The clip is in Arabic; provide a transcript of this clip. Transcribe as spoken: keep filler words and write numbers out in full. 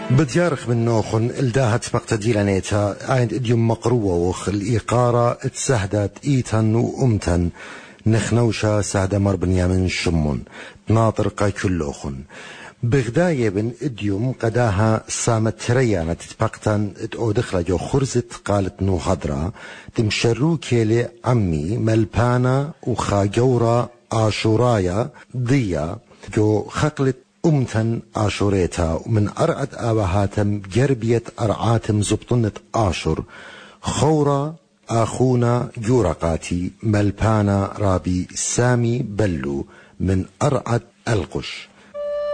بديارخ من نوخن الداهت مقتدي لنيتا عند اديوم مقروة وخ الإيقارة اتسهدت ايتن وامتن نخنوشا سهدة مربنيا من شمون ناطر قاي كلوخن بغداية بن اديوم قداها سامت تريانا تتبقتن اتعودخلا جو خرزت قالت نو خضرا تمشرو كيلي عمي ملبانا وخاجورا آشورايا ضيا جو خقلت أمتن آشوريتا ومن أرعد آبهاتم جربية أرعاتم زبطنة آشور خورا آخونا جورقاتي ملبانا رابي سامي بلو من أرعد القش.